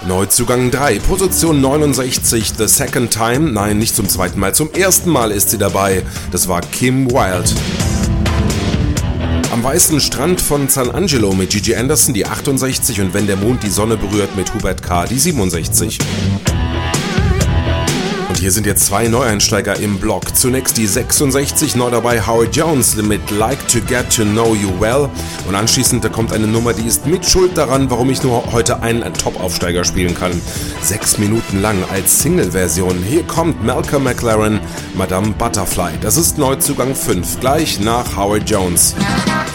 Neuzugang 3, Position 69, The Second Time, nein, nicht zum zweiten Mal, zum ersten Mal ist sie dabei, das war Kim Wilde. Am weißen Strand von San Angelo mit Gigi Anderson die 68 und Wenn der Mond die Sonne berührt mit Hubert K. die 67. Und hier sind jetzt zwei Neueinsteiger im Block. Zunächst die 66, neu dabei Howard Jones mit Like to Get to Know You Well. Und anschließend da kommt eine Nummer, die ist mit schuld daran, warum ich nur heute einen Top-Aufsteiger spielen kann. 6 Minuten lang als Single-Version. Hier kommt Malcolm McLaren, Madame Butterfly. Das ist Neuzugang 5, gleich nach Howard Jones.